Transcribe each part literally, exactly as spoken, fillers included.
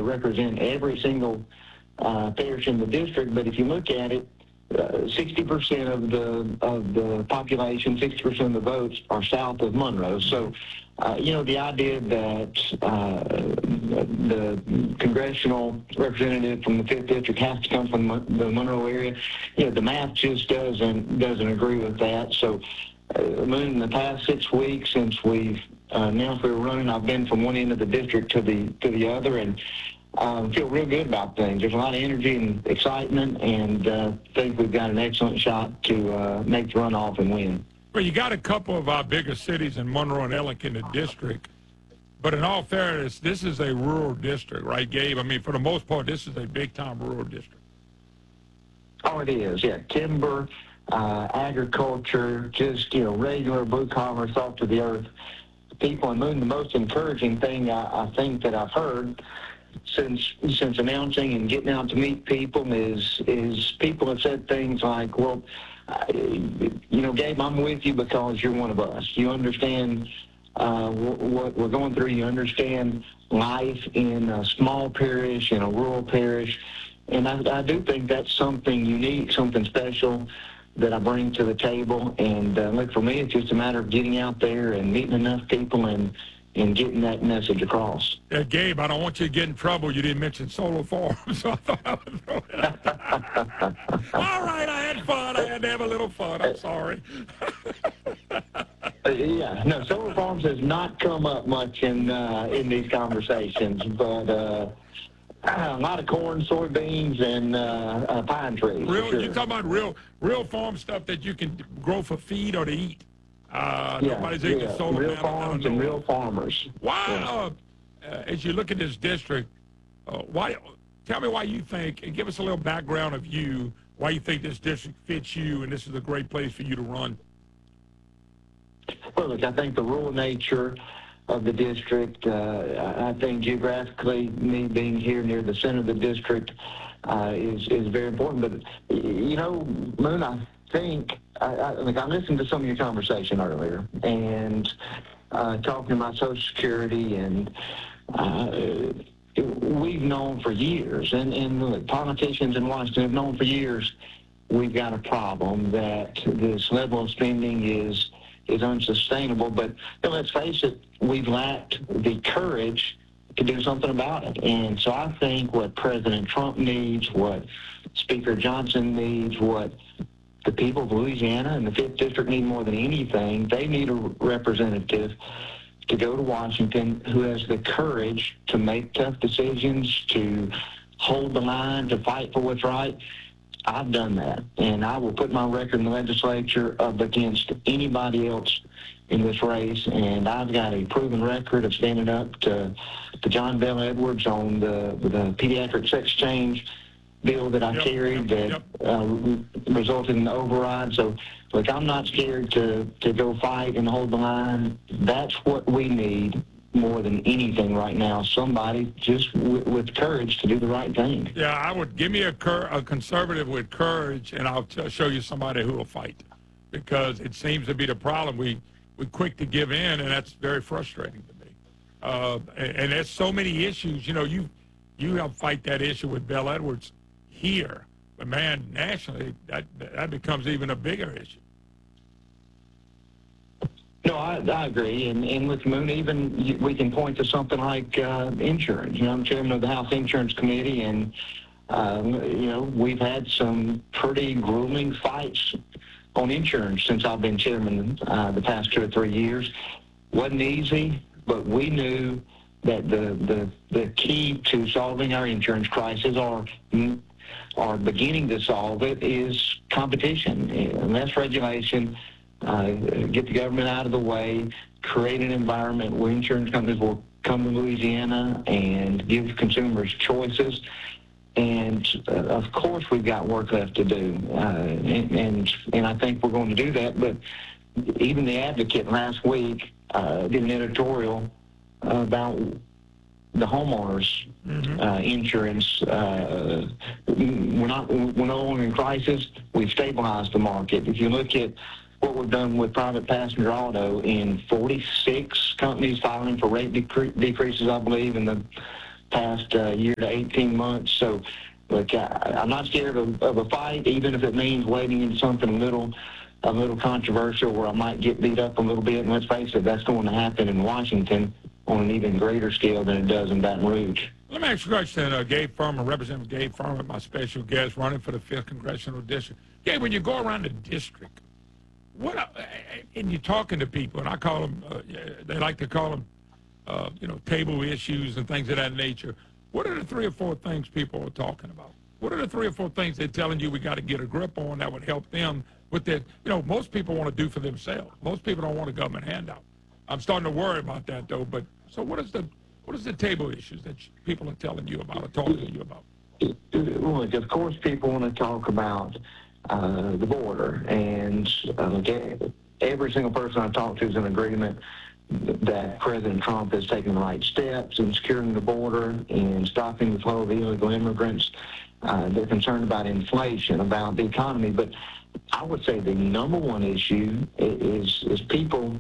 represent every single uh, parish in the district, but if you look at it, uh, sixty percent of the of the population, sixty percent of the votes are south of Monroe. So, uh, you know, the idea that uh, the congressional representative from the fifth District has to come from the Monroe area, you know, the math just doesn't doesn't agree with that. So, uh, in the past six weeks since we've uh, announced we were running, I've been from one end of the district to the to the other, and Um, feel real good about things. There's a lot of energy and excitement, and uh, think we've got an excellent shot to uh, make the runoff and win. Well, you got a couple of our bigger cities in Monroe and Ellick in the district, but in all fairness, this is a rural district, right, Gabe? I mean, for the most part, this is a big-time rural district. Oh, it is, yeah. Timber, uh, agriculture, just, you know, regular blue-collar, salt to the earth people. And the most encouraging thing I, I think that I've heard since since announcing and getting out to meet people is is people have said things like, well, uh, you know, Gabe, I'm with you because you're one of us. You understand uh, what we're going through. You understand life in a small parish, in a rural parish. And I, I do think that's something unique, something special that I bring to the table. And uh, look, for me, it's just a matter of getting out there and meeting enough people and and getting that message across. Yeah, Gabe, I don't want you to get in trouble. You didn't mention solar farms, so I thought I would throw it out there. All right, I had fun. I had to have a little fun. I'm sorry. uh, yeah, no, solar farms has not come up much in uh, in these conversations, but uh, a lot of corn, soybeans, and uh, uh, pine trees. Real, sure. You're talking about real, real farm stuff that you can grow for feed or to eat. Uh, yeah, nobody's yeah, eating solar real panels. farms and real farmers. Why, yeah. uh, uh, as you look at this district, uh, why? Tell me why you think, and give us a little background of you, why you think this district fits you, and this is a great place for you to run. Well, look, I think the rural nature of the district, uh, I think geographically, me being here near the center of the district uh, is, is very important. But, you know, Moon, I think, I, I, like I listened to some of your conversation earlier, and uh, talking about Social Security, and uh, we've known for years, and, and look, politicians in Washington have known for years, we've got a problem that this level of spending is is unsustainable. But you know, let's face it, we've lacked the courage to do something about it. And so I think what President Trump needs, what Speaker Johnson needs, what the people of Louisiana and the fifth District need more than anything, they need a representative to go to Washington who has the courage to make tough decisions, to hold the line, to fight for what's right. I've done that, and I will put my record in the legislature up against anybody else in this race, and I've got a proven record of standing up to, to John Bel Edwards on the, the pediatric sex change bill that I yep, carried yep, that uh, resulted in the override. So, look, I'm not scared to, to go fight and hold the line. That's what we need more than anything right now, somebody just w with courage to do the right thing. Yeah, I would give me a, cur a conservative with courage, and I'll t show you somebody who will fight, because it seems to be the problem. We, we're quick to give in, and that's very frustrating to me. Uh, and, and there's so many issues. You know, you, you help fight that issue with Bel Edwards here, but, man, nationally, that, that becomes even a bigger issue. No, I, I agree. And, and with Moon, even we can point to something like uh, insurance. You know, I'm chairman of the House Insurance Committee, and, uh, you know, we've had some pretty grueling fights on insurance since I've been chairman uh, the past two or three years. Wasn't easy, but we knew that the, the, the key to solving our insurance crisis, or, or beginning to solve it, is competition, and less regulation. Uh, get the government out of the way, create an environment where insurance companies will come to Louisiana and give consumers choices. And, uh, of course, we've got work left to do, uh, and, and and I think we're going to do that. But even the Advocate last week uh, did an editorial about the homeowners mm-hmm. uh, insurance. Uh, we're not we're no longer in crisis. We've stabilized the market. If you look at what we've done with private passenger auto, in forty-six companies filing for rate decre decreases, I believe, in the past uh, year to eighteen months. So, look, I, I'm not scared of, of a fight, even if it means wading into something a little, a little controversial where I might get beat up a little bit. And let's face it, that's going to happen in Washington on an even greater scale than it does in Baton Rouge. Let me ask you a question. Uh, Gabe Furman, Representative Gabe Furman, my special guest, running for the fifth Congressional District. Gabe, when you go around the district, what, uh, and you're talking to people, and I call them, uh, they like to call them, uh, you know, table issues and things of that nature. What are the three or four things people are talking about? What are the three or four things they're telling you we got to get a grip on that would help them with their, you know, most people want to do for themselves. Most people don't want a government handout. I'm starting to worry about that, though. But so what is the, what is the table issues that people are telling you about or talking to you about? Look, of course, people want to talk about uh, the border, and uh, every single person I talk to is in agreement that President Trump has taken the right steps in securing the border and stopping the flow of illegal immigrants. Uh, they're concerned about inflation, about the economy, but I would say the number one issue is is people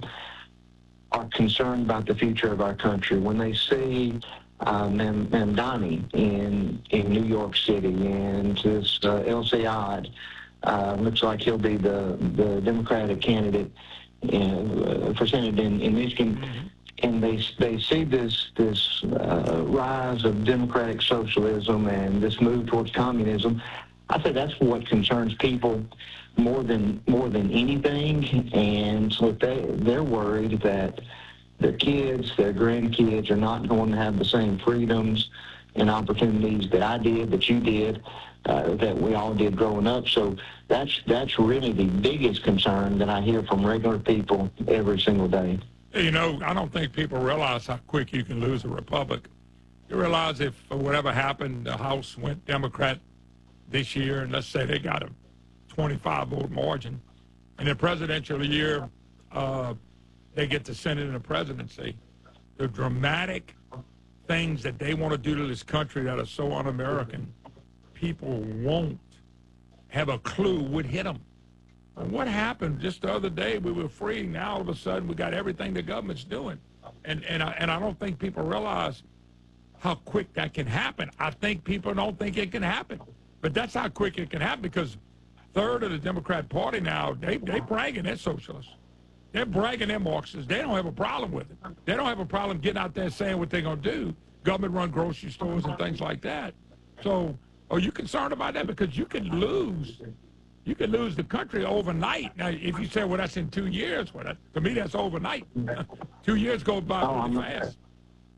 are concerned about the future of our country. When they see uh, Mem- Mamdani in in New York City and this uh, El Sayed, uh, looks like he'll be the, the Democratic candidate in, uh, for Senate in, in Michigan, mm-hmm. and they they see this this uh, rise of democratic socialism and this move towards communism. I think that's what concerns people more than more than anything. And so they they're worried that their kids, their grandkids, are not going to have the same freedoms and opportunities that I did, that you did, uh, that we all did growing up. So that's that's really the biggest concern that I hear from regular people every single day. You know, I don't think people realize how quick you can lose a republic. You realize if whatever happened, the House went Democrat this year, and let's say they got a twenty-five vote margin, and in presidential year, uh, they get the Senate and the presidency. The dramatic things that they want to do to this country that are so un-American, people won't have a clue would hit them. And what happened just the other day? We were free. Now all of a sudden we got everything the government's doing, and and I, and I don't think people realize how quick that can happen. I think people don't think it can happen, but that's how quick it can happen, because third of the Democrat Party now, they they bragging they're socialists. They're bragging they're Marxists. They don't have a problem with it. They don't have a problem getting out there saying what they're going to do, government-run grocery stores and things like that. So are you concerned about that? Because you can lose. You can lose the country overnight. Now, if you say, well, that's in two years, well, that, to me, that's overnight. Two years go by oh, really I'm, fast.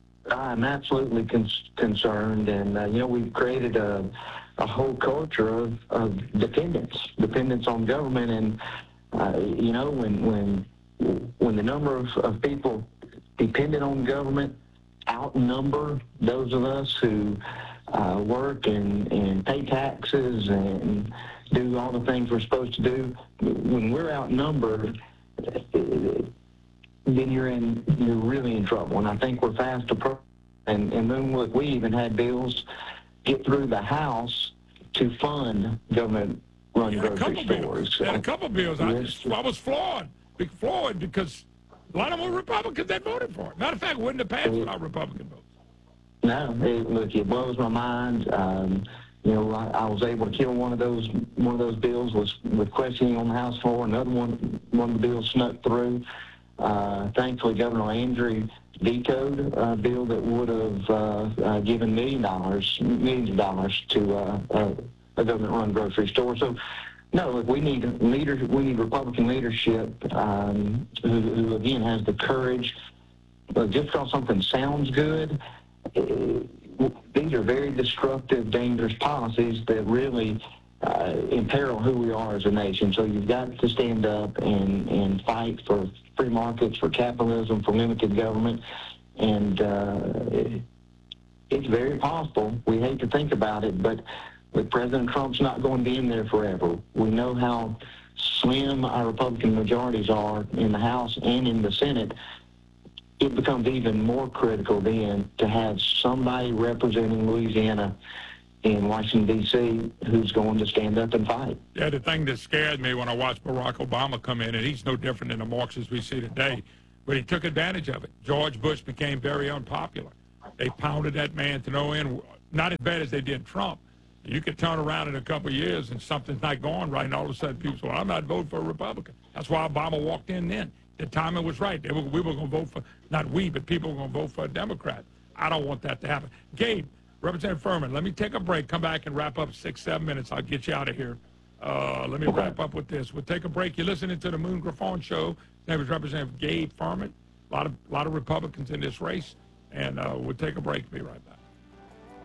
I'm absolutely con- concerned. And, uh, you know, we've created a, a whole culture of, of dependence, dependence on government. And, uh, you know, when when when the number of, of people dependent on government outnumber those of us who uh, work and, and pay taxes and do all the things we're supposed to do, when we're outnumbered, then you're in you're really in trouble. And I think we're fast approaching. And, and then look, we even had bills get through the House to fund government-run Yeah, grocery stores. Bills. Had a couple bills. I, Yes. just, I was flawed, big flawed, because a lot of them were Republicans that voted for it. Matter of fact, it wouldn't have passed without Republican votes. No, it, look, it blows my mind. Um, you know, I, I was able to kill one of those one of those bills was with questioning on the House floor. Another one, one of the bills snuck through. Uh, thankfully, Governor Landry vetoed a bill that would have uh, uh, given million dollars, millions of dollars to uh, uh, a government-run grocery store. So, no, look, we need leaders. We need Republican leadership um, who, who, again, has the courage. But just because something sounds good, uh, these are very destructive, dangerous policies that really uh, imperil who we are as a nation. So you've got to stand up and, and fight for free markets, for capitalism, for limited government. And uh, it, it's very possible. We hate to think about it, but, but President Trump's not going to be in there forever. We know how slim our Republican majorities are in the House and in the Senate. It becomes even more critical then to have somebody representing Louisiana in Washington, D C who's going to stand up and fight. Yeah, the thing that scared me when I watched Barack Obama come in, and he's no different than the Marxists we see today, but he took advantage of it. George Bush became very unpopular. They pounded that man to no end, not as bad as they did Trump. You could turn around in a couple of years and something's not going right, and all of a sudden people say, well, I'm not voting for a Republican. That's why Obama walked in then. The timing was right. They were, we were going to vote for, not we, but people were going to vote for a Democrat. I don't want that to happen. Gabe, Representative Furman, let me take a break, come back and wrap up six, seven minutes. I'll get you out of here. Uh, let me wrap up with this. We'll take a break. You're listening to the Moon Griffon Show. His name is Representative Gabe Furman. A lot of, a lot of Republicans in this race. And uh, we'll take a break. Be right back.